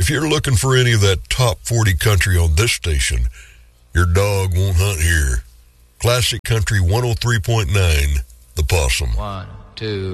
If you're looking for any of that top 40 country on this station, your dog won't hunt here. Classic Country 103.9, The Possum. 1, 2...